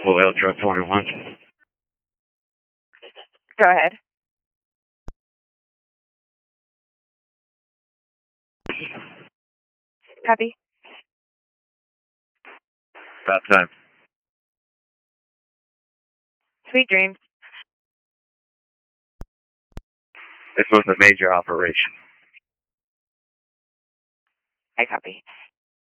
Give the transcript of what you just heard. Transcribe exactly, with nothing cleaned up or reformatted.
Oil Truck twenty-one. Go ahead. Copy. About time. Sweet dreams. This was a major operation. I copy.